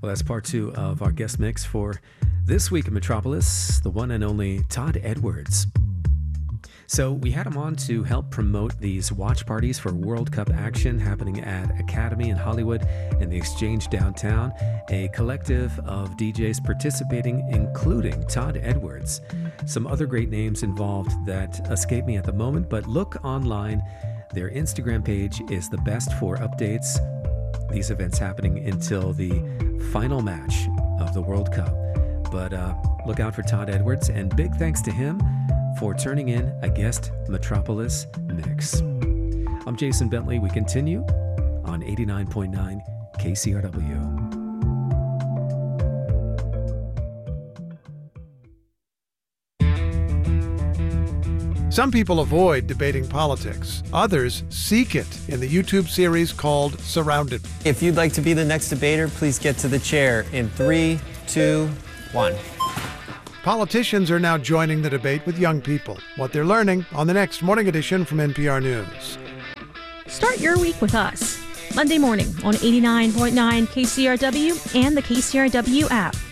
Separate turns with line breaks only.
Well, that's part two of our guest mix for this week in Metropolis, the one and only Todd Edwards. So we had him on to help promote these watch parties for World Cup action happening at Academy in Hollywood and the Exchange downtown, a collective of DJs participating, including Todd Edwards. Some other great names involved that escape me at the moment, but look online. Their Instagram page is the best for updates. These events happening until the final match of the World Cup. But look out for Todd Edwards, and big thanks to him for turning in a guest Metropolis mix. I'm Jason Bentley. We continue on 89.9 KCRW.
Some people avoid debating politics. Others seek it in the YouTube series called Surrounded.
If you'd like to be the next debater, please get to the chair in 3, 2, 1.
Politicians are now joining the debate with young people. What they're learning on the next Morning Edition from NPR News.
Start your week with us. Monday morning on 89.9 KCRW and the KCRW app.